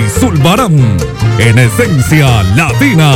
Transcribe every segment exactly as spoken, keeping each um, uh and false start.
Zulbarán, en esencia latina.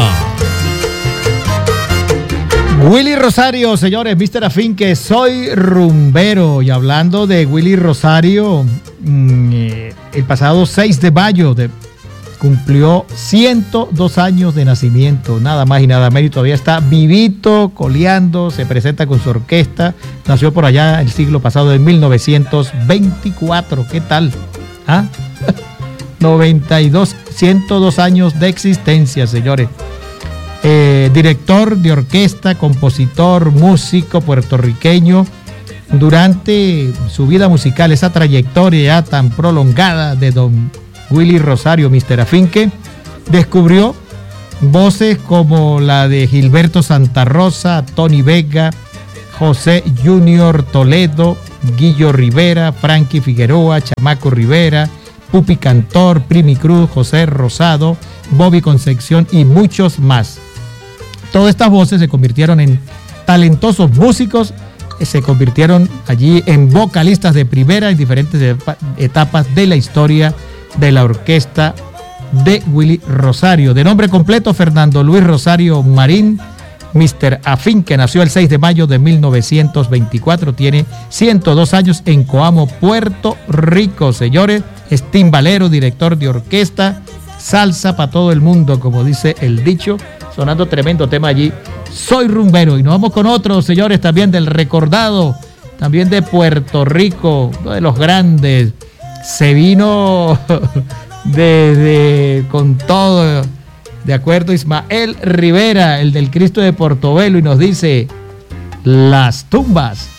Willy Rosario, señores, mister Afinque, soy rumbero. Y hablando de Willy Rosario, el pasado seis de mayo de, cumplió ciento dos años de nacimiento, nada más y nada menos, y todavía está vivito, coleando, se presenta con su orquesta. Nació por allá el siglo pasado, en mil novecientos veinticuatro. ¿Qué tal? ¿Ah? noventa y dos, ciento dos años de existencia, señores. Eh, director de orquesta, compositor, músico puertorriqueño. Durante su vida musical, esa trayectoria ya tan prolongada de don Willy Rosario, mister Afinque, descubrió voces como la de Gilberto Santa Rosa, Tony Vega, José Junior Toledo, Guillo Rivera, Frankie Figueroa, Chamaco Rivera, Pupi Cantor, Primi Cruz, José Rosado, Bobby Concepción y muchos más. Todas estas voces se convirtieron en talentosos músicos, se convirtieron allí en vocalistas de primera en diferentes etapas de la historia de la orquesta de Willy Rosario. De nombre completo, Fernando Luis Rosario Marín, mister Afinque, nació el seis de mayo de mil novecientos veinticuatro, tiene ciento dos años, en Coamo, Puerto Rico. Señores, es timbalero, director de orquesta, salsa para todo el mundo, como dice el dicho, sonando tremendo tema allí. Soy rumbero. Y nos vamos con otros, señores, también del recordado, también de Puerto Rico, uno de los grandes. Se vino de, de, con todo, de acuerdo, Ismael Rivera, el del Cristo de Portobelo, y nos dice: Las Tumbas.